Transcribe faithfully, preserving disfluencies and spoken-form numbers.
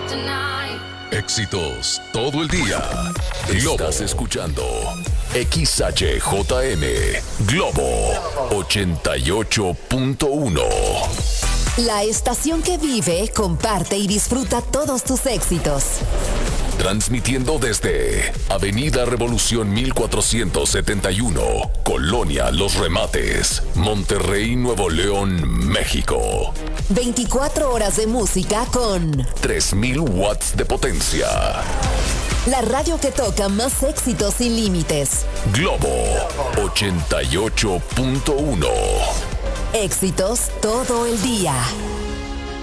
Éxitos todo el día. Globo. Estás escuchando X H J M Globo ochenta y ocho punto uno. La estación que vive, comparte y disfruta todos tus éxitos. Transmitiendo desde Avenida Revolución mil cuatrocientos setenta y uno, Colonia Los Remates, Monterrey, Nuevo León, México. veinticuatro horas de música con tres mil watts de potencia. La radio que toca más éxitos sin límites. Globo ochenta y ocho punto uno. Éxitos todo el día.